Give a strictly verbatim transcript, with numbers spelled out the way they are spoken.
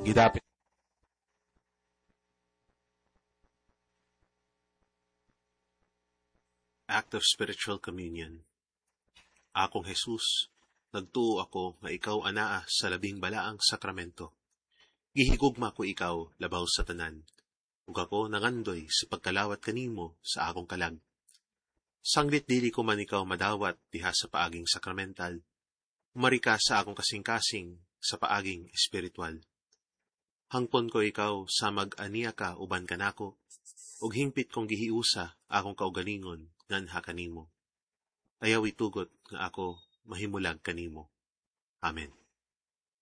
Gidapit. Act of Spiritual Communion. Akong Jesus, nagtuo ako nga ikaw anaa sa labing balaang sakramento. Gihigugma ko ikaw labaw sa tanan, ug ako nangandoy sa pagkalawat kanimo sa akong kalag. Sanglit dili ko man ikaw madawat diha sa paaging sakramental, umari ka sa akong kasing-kasing sa paaging espiritual. Hangpon ko ikaw sa mag-aniya ka uban kanako, ug hingpit kong gihiusa akong kaugalingon nganha kanimo. Ayaw itugot nga ako mahimulag kanimo. Amen.